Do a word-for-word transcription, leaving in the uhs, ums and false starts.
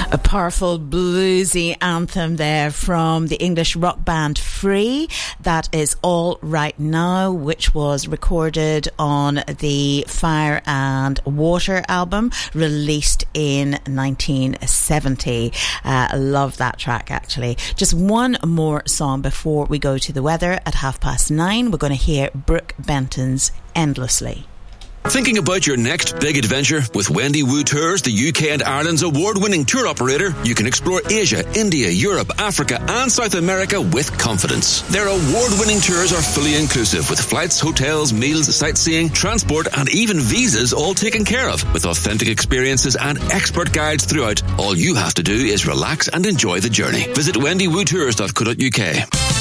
A powerful bluesy anthem there from the English rock band Free. That is All Right Now, which was recorded on the Fire and Water album, released in nineteen seventy. I uh, love that track, actually. Just one more song before we go to the weather at half past nine. We're going to hear Brooke Benton's Endlessly. Thinking about your next big adventure? With Wendy Wu Tours, the U K and Ireland's award-winning tour operator, you can explore Asia, India, Europe, Africa and South America with confidence. Their award-winning tours are fully inclusive, with flights, hotels, meals, sightseeing, transport and even visas all taken care of. With authentic experiences and expert guides throughout, all you have to do is relax and enjoy the journey. Visit wendy wu tours dot co dot uk.